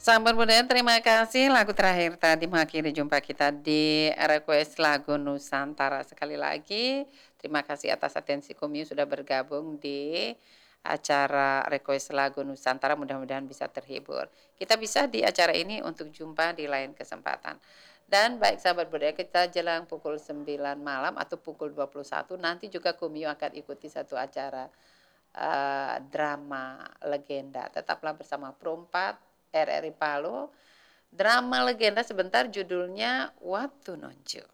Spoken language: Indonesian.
Sahabat budaya, terima kasih. Lagu terakhir tadi mengakhiri jumpa kita di request lagu Nusantara. Sekali lagi, terima kasih atas atensi Kumio sudah bergabung di acara request lagu Nusantara. Mudah-mudahan bisa terhibur. Kita bisa di acara ini untuk jumpa di lain kesempatan. Dan baik sahabat budaya, kita jelang pukul 9 malam atau pukul 21 nanti juga Kumio akan ikuti satu acara drama legenda. Tetaplah bersama Pro 4 RRI Palu. Drama legenda sebentar judulnya Watu Nonjo.